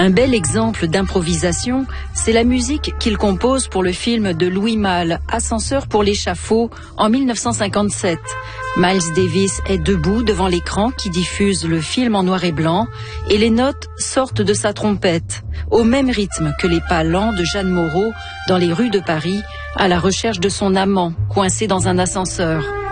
Un bel exemple d'improvisation, c'est la musique qu'il compose pour le film de Louis Malle, Ascenseur pour l'échafaud, en 1957. Miles Davis est debout devant l'écran qui diffuse le film en noir et blanc et les notes sortent de sa trompette, au même rythme que les pas lents de Jeanne Moreau dans les rues de Paris à la recherche de son amant coincé dans un ascenseur.